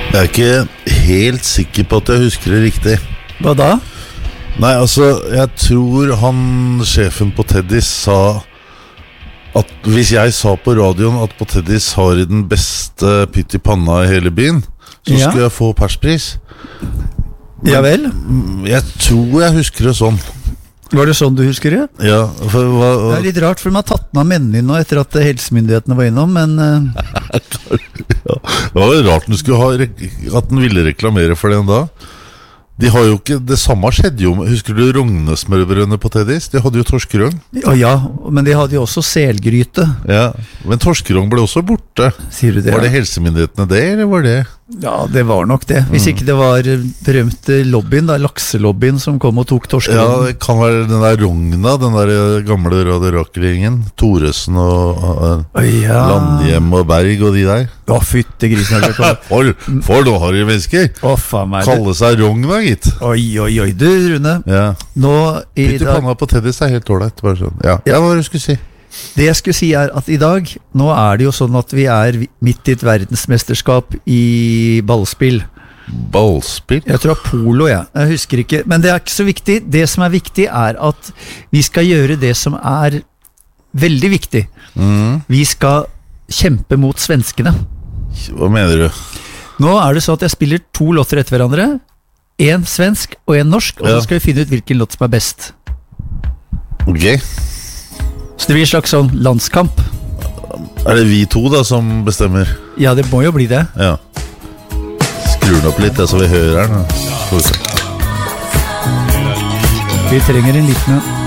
Jeg ikke helt sikker på at jeg husker det riktig. Hva da? Nei, altså, jeg tror sjefen på Teddys sa at hvis jeg sa på radioen at på Teddys har de den beste pytt i panna i hele byen, så skulle jeg få perspris. Ja vel? Jeg tror jeg husker det sånn. Var det sånn du husker det? Ja, det litt rart, for de har tatt den av mennene nå etter at helsemyndighetene var innom, men ja, det var jo rart at den ville reklamere for den da. De har jo ikke, det samme skjedde jo. Husker du Rognesmørbrødene på Teddys? De hadde jo torskerogn. Ja, men de hadde jo også selgryte. Ja, men torskerogn ble også borte. Sier du det? Var det helsemyndighetene det, eller var det? Ja, det var nok det. Hvis ikke det var berømte lobbyen, da, lakselobbyen som kom og tok torskerogn. Ja, det kan være den der Rogna, den der gamle radiorakelingen. Thoresen og Landhjem og Berg og de der. Ja, fytte grisen. For nå har de mennesker. Faen meg. Kalle seg Rogna, gitt. Oi. Du, Rune. Ja. Nå i Pytt i panna på Teddys helt ordentlig. Bare sånn. Ja, hva du skulle si? Det jeg skulle si at i dag, nå det jo sånn at vi midt i et verdensmesterskap i ballspill. Ballspill? Jeg tror polo, jeg husker ikke. Men det ikke så viktig. Det som viktig at vi skal gjøre det som veldig viktig. Vi skal kjempe mot svenskene. Hva mener du? Nå det sånn at jeg spiller 2 låter etter hverandre. En svensk og en norsk, og så skal vi finne ut hvilken låt som best. Ok. Så det blir en slags sånn landskamp. Det vi to da som bestemmer? Ja, det må jo bli det. Ja. Skrur den opp litt, så vi hører den. Vi trenger en liten